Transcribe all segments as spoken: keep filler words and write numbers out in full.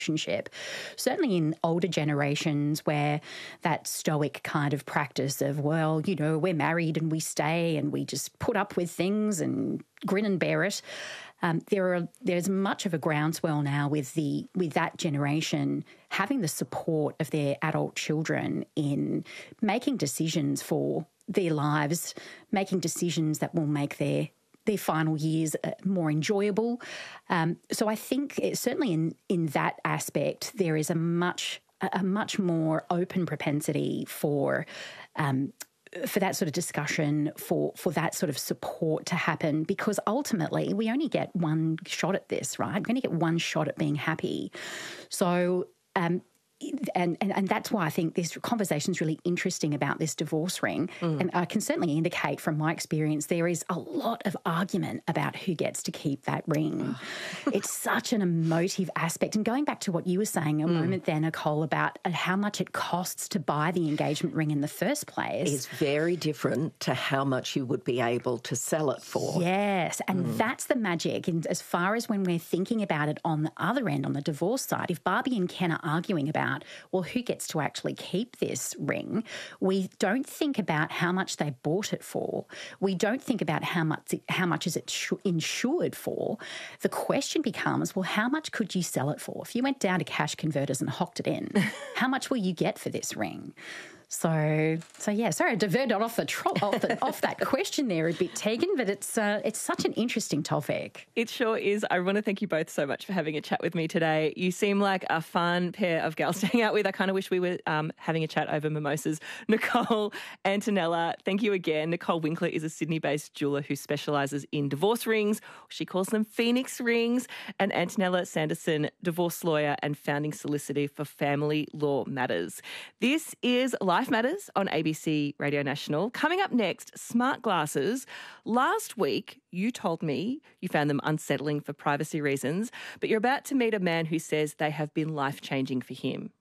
relationship. Certainly in older generations where that stoic kind of practice of, well, you know, we're married and we stay and we just put up with things and grin and bear it. Um, there are there's much of a groundswell now with the with that generation having the support of their adult children in making decisions for their lives, making decisions that will make their their final years uh, more enjoyable. Um, so I think it, certainly in in that aspect there is a much a, a much more open propensity for. Um, for that sort of discussion, for, for that sort of support to happen, because ultimately we only get one shot at this, right? We're going to get one shot at being happy. So, um, and, and, and that's why I think this conversation is really interesting about this divorce ring. Mm. And I can certainly indicate from my experience there is a lot of argument about who gets to keep that ring. It's such an emotive aspect. And going back to what you were saying a mm. moment there, Nicole, about how much it costs to buy the engagement ring in the first place. It's very different to how much you would be able to sell it for. Yes, and mm. that's the magic. And as far as when we're thinking about it on the other end, on the divorce side, if Barbie and Ken are arguing about, well, who gets to actually keep this ring? We don't think about how much they bought it for. We don't think about how much how much is it insured for. The question becomes, well, how much could you sell it for? If you went down to cash converters and hocked it in, how much will you get for this ring? So, so yeah, sorry, I diverted off the, tro- off, the off that question there a bit, Tegan, but it's uh, it's such an interesting topic. It sure is. I want to thank you both so much for having a chat with me today. You seem like a fun pair of gals to hang out with. I kind of wish we were um, having a chat over mimosas. Nicole, Antonella, thank you again. Nicole Winkler is a Sydney-based jeweller who specialises in divorce rings. She calls them Phoenix rings. And Antonella Sanderson, divorce lawyer and founding solicitor for Family Law Matters. This is Life Matters on A B C Radio National. Coming up next, smart glasses. Last week, you told me you found them unsettling for privacy reasons, but you're about to meet a man who says they have been life-changing for him.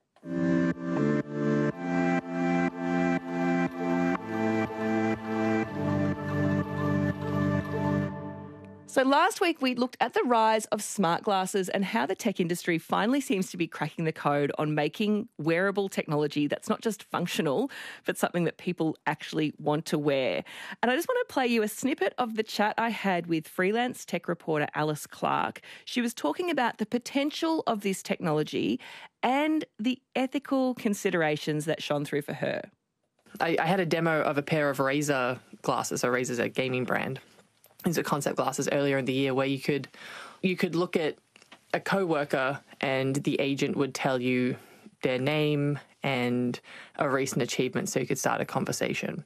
So last week we looked at the rise of smart glasses and how the tech industry finally seems to be cracking the code on making wearable technology that's not just functional, but something that people actually want to wear. And I just want to play you a snippet of the chat I had with freelance tech reporter Alice Clark. She was talking about the potential of this technology and the ethical considerations that shone through for her. I, I had a demo of a pair of Razer glasses. So Razer's a gaming brand. These are concept glasses earlier in the year where you could you could look at a coworker and the agent would tell you their name and a recent achievement so you could start a conversation.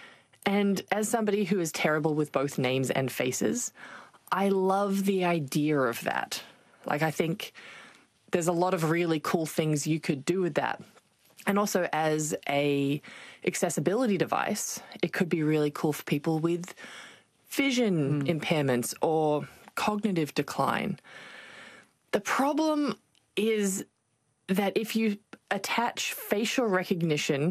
And as somebody who is terrible with both names and faces, I love the idea of that. Like, I think there's a lot of really cool things you could do with that. And also as a accessibility device, it could be really cool for people with vision mm. impairments or cognitive decline. The problem is that if you attach facial recognition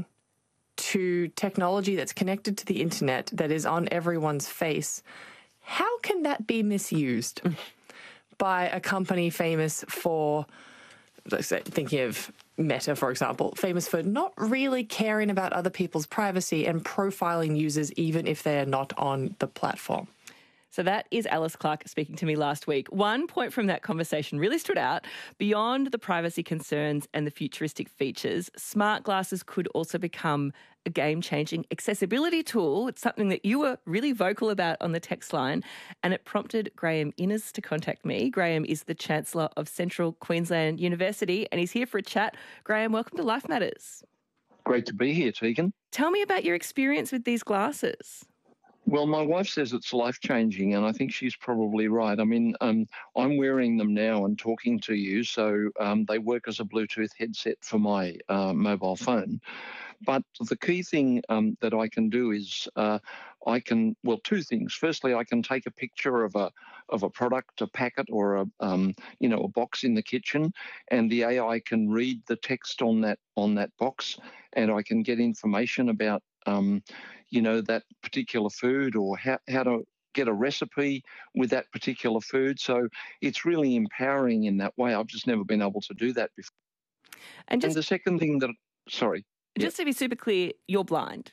to technology that's connected to the internet that is on everyone's face, how can that be misused mm. by a company famous for, let's say, thinking of Meta, for example, famous for not really caring about other people's privacy and profiling users even if they are not on the platform? So that is Alice Clark speaking to me last week. One point from that conversation really stood out. Beyond the privacy concerns and the futuristic features, smart glasses could also become a game-changing accessibility tool. It's something that you were really vocal about on the text line, and it prompted Graham Innes to contact me. Graham is the Chancellor of Central Queensland University, and he's here for a chat. Graham, welcome to Life Matters. Great to be here, Tegan. Tell me about your experience with these glasses. Well, my wife says it's life-changing, and I think she's probably right. I mean, um, I'm wearing them now and talking to you, so um, they work as a Bluetooth headset for my uh, mobile phone. But the key thing um, that I can do is uh, I can, well, two things. Firstly, I can take a picture of a of a product, a packet, or a um, you know a box in the kitchen, and the A I can read the text on that on that box, and I can get information about um, you know that particular food or how how to get a recipe with that particular food. So it's really empowering in that way. I've just never been able to do that before. And just and the second thing that, sorry. Just yeah. to be super clear, you're blind.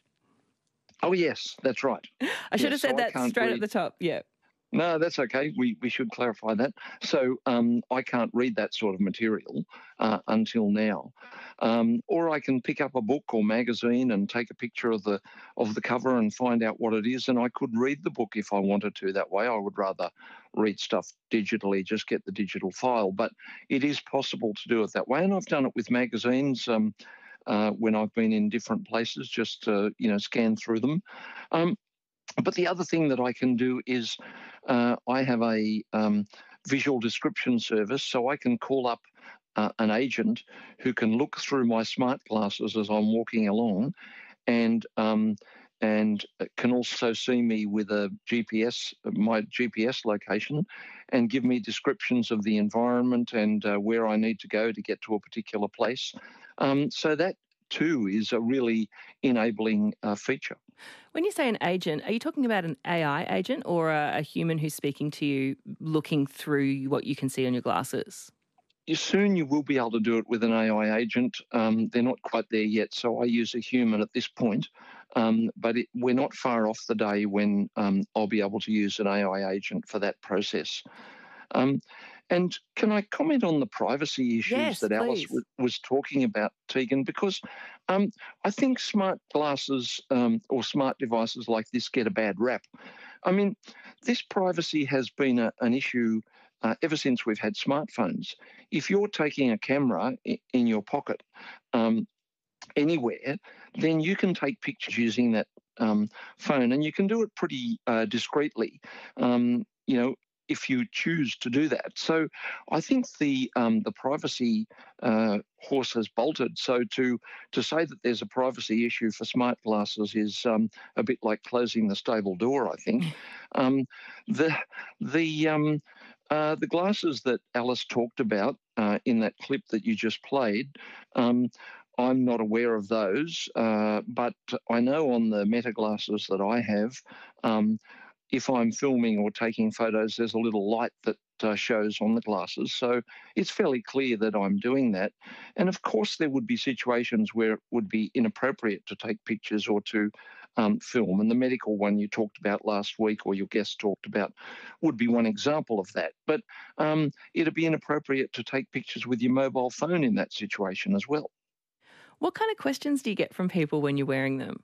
Oh, yes, that's right. I should yes, have said so that straight read. at the top. Yeah. No, that's okay. We we should clarify that. So um, I can't read that sort of material uh, until now, um, or I can pick up a book or magazine and take a picture of the of the cover and find out what it is, and I could read the book if I wanted to. That way, I would rather read stuff digitally, just get the digital file. But it is possible to do it that way, and I've done it with magazines. Um, uh, when I've been in different places, just to, you know, scan through them. Um, But the other thing that I can do is uh, I have a um, visual description service, so I can call up uh, an agent who can look through my smart glasses as I'm walking along, and um, and can also see me with a G P S, my G P S location, and give me descriptions of the environment and uh, where I need to go to get to a particular place. Um, so that too is a really enabling uh, feature. When you say an agent, are you talking about an A I agent or a, a human who's speaking to you, looking through what you can see on your glasses? You, soon you will be able to do it with an A I agent. Um, they're not quite there yet, so I use a human at this point. Um, but it, we're not far off the day when um, I'll be able to use an A I agent for that process. Um, and can I comment on the privacy issues yes, that Alice please. w- was talking about, Tegan? Because um, I think smart glasses um, or smart devices like this get a bad rap. I mean, this privacy has been a, an issue uh, ever since we've had smartphones. If you're taking a camera i- in your pocket um, anywhere, then you can take pictures using that um, phone, and you can do it pretty uh, discreetly. Um, you know, if you choose to do that. So I think the um, the privacy uh, horse has bolted. So to to say that there's a privacy issue for smart glasses is um, a bit like closing the stable door, I think. um, the the um, uh, the glasses that Alice talked about uh, in that clip that you just played, um, I'm not aware of those, uh, but I know on the Meta glasses that I have, um, if I'm filming or taking photos, there's a little light that uh, shows on the glasses. So it's fairly clear that I'm doing that. And of course, there would be situations where it would be inappropriate to take pictures or to um, film. And the medical one you talked about last week, or your guest talked about, would be one example of that. But um, it'd be inappropriate to take pictures with your mobile phone in that situation as well. What kind of questions do you get from people when you're wearing them?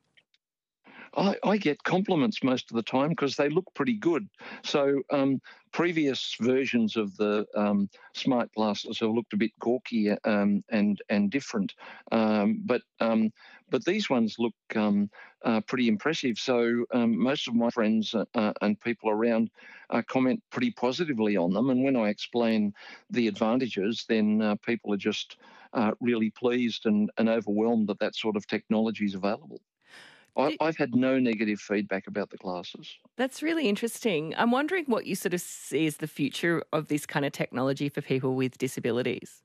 I, I get compliments most of the time because they look pretty good. So um, previous versions of the um, smart glasses have looked a bit gawky um, and and different, um, but um, but these ones look um, uh, pretty impressive. So um, most of my friends uh, and people around uh, comment pretty positively on them. And when I explain the advantages, then uh, people are just uh, really pleased and, and overwhelmed that that sort of technology is available. I, I've had no negative feedback about the glasses. That's really interesting. I'm wondering what you sort of see as the future of this kind of technology for people with disabilities.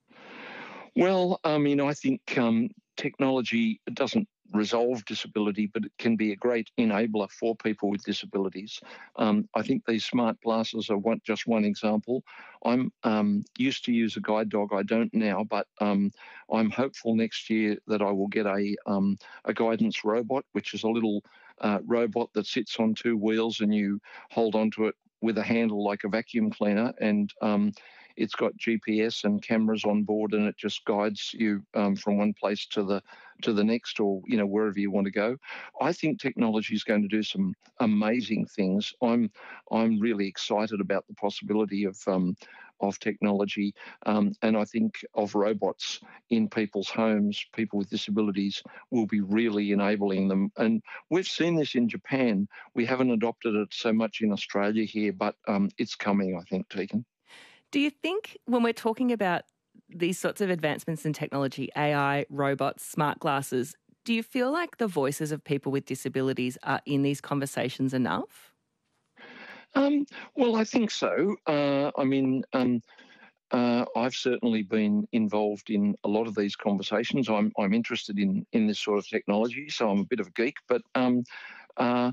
Well, I mean, I think um, technology doesn't resolve disability, but it can be a great enabler for people with disabilities. Um, I think these smart glasses are one, just one example. I'm um, used to use a guide dog. I don't now, but um, I'm hopeful next year that I will get a um, a guidance robot, which is a little uh, robot that sits on two wheels and you hold onto it with a handle like a vacuum cleaner, and um, it's got G P S and cameras on board, and it just guides you um, from one place to the to the next, or you know wherever you want to go. I think technology is going to do some amazing things. I'm I'm really excited about the possibility of um, of technology, um, and I think of robots in people's homes. People with disabilities will be really enabling them, and we've seen this in Japan. We haven't adopted it so much in Australia here, but um, it's coming, I think, Tegan. Do you think when we're talking about these sorts of advancements in technology, A I, robots, smart glasses, do you feel like the voices of people with disabilities are in these conversations enough? Um, well, I think so. Uh, I mean, um, uh, I've certainly been involved in a lot of these conversations. I'm I'm interested in in this sort of technology, so I'm a bit of a geek. But um, uh,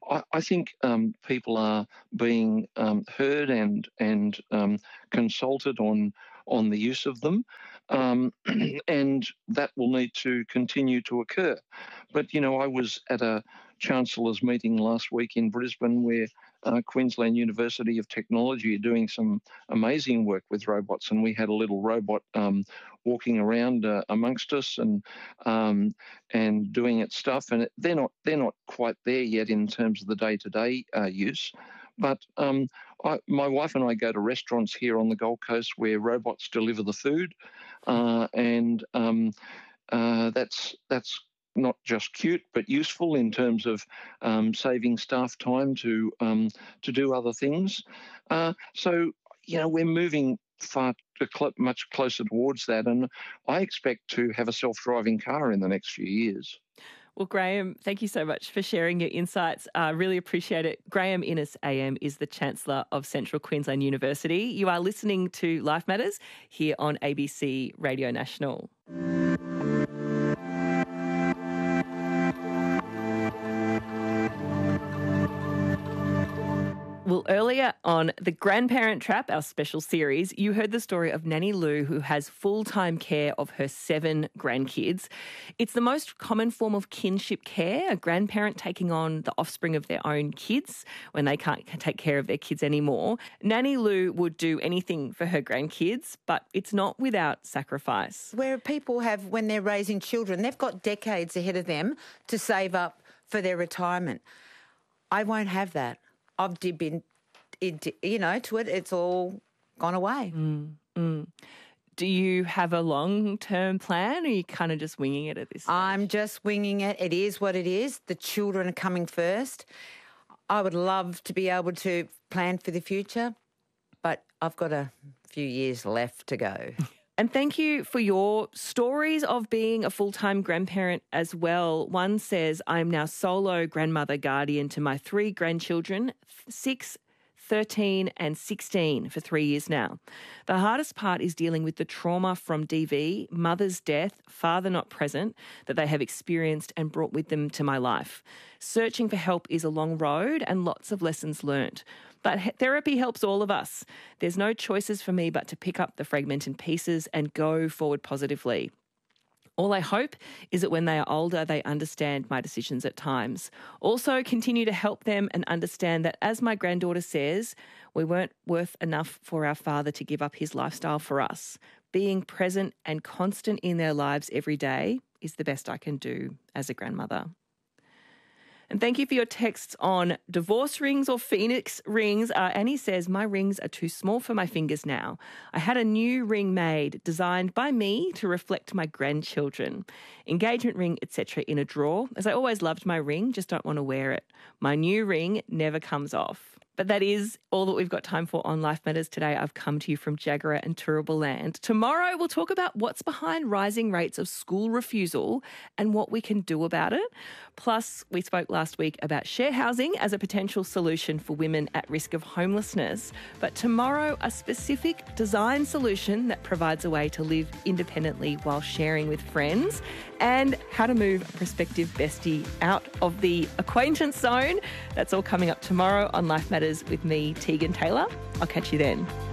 I, I think um, people are being um, heard and and um, consulted on on the use of them, um, and that will need to continue to occur. But you know, I was at a chancellors meeting last week in Brisbane where uh, Queensland University of Technology are doing some amazing work with robots, and we had a little robot um, walking around uh, amongst us and um, and doing its stuff. And it, they're not they're not quite there yet in terms of the day-to-day uh, use. But um, I, my wife and I go to restaurants here on the Gold Coast where robots deliver the food, uh, and um, uh, that's that's. not just cute, but useful in terms of um, saving staff time to um, to do other things. Uh, so, you know, we're moving far cl- much closer towards that, and I expect to have a self-driving car in the next few years. Well, Graham, thank you so much for sharing your insights. I uh, really appreciate it. Graham Innes A M is the Chancellor of Central Queensland University. You are listening to Life Matters here on A B C Radio National. Well, earlier on The Grandparent Trap, our special series, you heard the story of Nanny Lou, who has full-time care of her seven grandkids. It's the most common form of kinship care, a grandparent taking on the offspring of their own kids when they can't take care of their kids anymore. Nanny Lou would do anything for her grandkids, but it's not without sacrifice. Where people have, when they're raising children, they've got decades ahead of them to save up for their retirement. I won't have that. I've been, you know, to it, it's all gone away. Mm, mm. Do you have a long-term plan, or are you kind of just winging it at this stage? I'm just winging it. It is what it is. The children are coming first. I would love to be able to plan for the future, but I've got a few years left to go. And thank you for your stories of being a full-time grandparent as well. One says, I'm now solo grandmother guardian to my three grandchildren, six, thirteen and sixteen for three years now. The hardest part is dealing with the trauma from D V, mother's death, father not present, that they have experienced and brought with them to my life. Searching for help is a long road and lots of lessons learnt. But therapy helps all of us. There's no choices for me but to pick up the fragmented pieces and go forward positively. All I hope is that when they are older, they understand my decisions at times. Also, continue to help them and understand that, as my granddaughter says, we weren't worth enough for our father to give up his lifestyle for us. Being present and constant in their lives every day is the best I can do as a grandmother. And thank you for your texts on divorce rings or Phoenix rings. Uh, Annie says, my rings are too small for my fingers now. I had a new ring made, designed by me to reflect my grandchildren. Engagement ring, et cetera in a drawer. As I always loved my ring, just don't want to wear it. My new ring never comes off. But that is all that we've got time for on Life Matters today. I've come to you from Jagera and Turrbal Land. Tomorrow we'll talk about what's behind rising rates of school refusal and what we can do about it. Plus, we spoke last week about share housing as a potential solution for women at risk of homelessness. But tomorrow, a specific design solution that provides a way to live independently while sharing with friends, and how to move a prospective bestie out of the acquaintance zone. That's all coming up tomorrow on Life Matters with me, Tegan Taylor. I'll catch you then.